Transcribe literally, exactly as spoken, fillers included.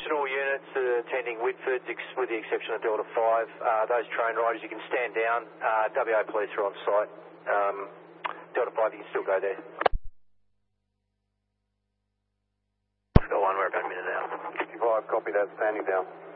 Attention all units uh, attending Whitford, ex- with the exception of Delta five. Uh, those train riders, you can stand down. Uh, W A police are on site. Um, Delta five, you can still go there. Go on, we're about a minute out. fifty-five, copy that, standing down.